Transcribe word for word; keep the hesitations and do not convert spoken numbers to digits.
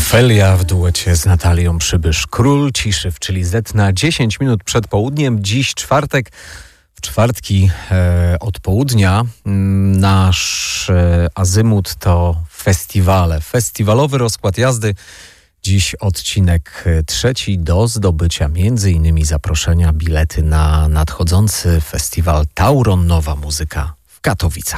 Ofelia w duecie z Natalią Przybysz. Król ciszy w Czyli Z na dziesięć minut przed południem. Dziś czwartek. W czwartki e, od południa nasz e, azymut to festiwale. Festiwalowy rozkład jazdy. Dziś odcinek trzeci do zdobycia między innymi zaproszenia, bilety na nadchodzący festiwal Tauron Nowa Muzyka w Katowicach.